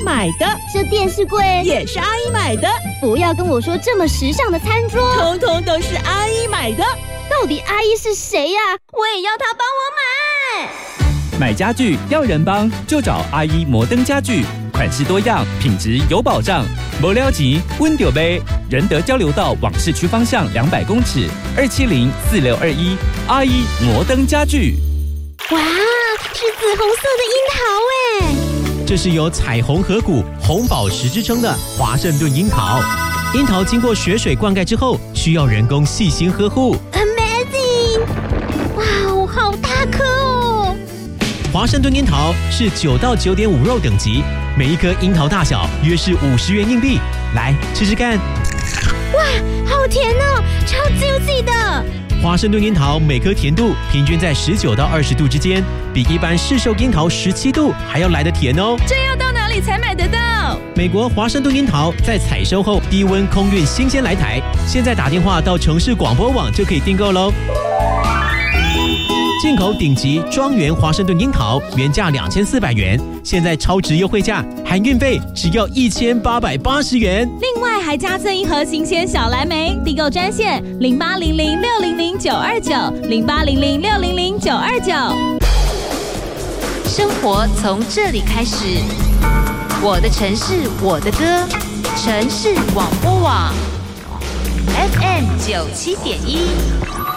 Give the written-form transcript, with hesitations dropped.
买的， 这电视柜也是阿姨买的。 不要跟我说这么时尚的餐桌， 通通都是阿姨买的。 到底阿姨是谁呀？我也要她帮我买。 买家具要人帮，就找阿姨摩登家具，款式多样，品质有保障。没了钱，温就杯。仁德交流道往市区方向200公尺，2704621，阿姨摩登家具。 哇，是紫红色的樱桃哎！ 这是有彩虹河谷、红宝石之称的华盛顿樱桃。樱桃经过雪水灌溉之后，需要人工细心呵护。 Amazing！ 哇哦，好大颗哦！ 华盛顿樱桃是9到9.5肉等级，每一颗樱桃大小约是50元硬币。来吃吃看。 哇，好甜哦，超 juicy 的。 华盛顿樱桃每颗甜度平均在19到20度之间，比一般市售樱桃17度还要来得甜哦。 这要到哪里才买得到？ 美国华盛顿樱桃在采收后低温空运新鲜来台，现在打电话到城市广播网就可以订购喽。进口顶级庄园华盛顿樱桃原价2400元，现在超值优惠价，含运费只要1880元。 另外还加赠一盒新鲜小蓝莓，订购专线0800600929，0800600929。 生活从这里开始，我的城市，我的歌，城市广播网 FM 97.1。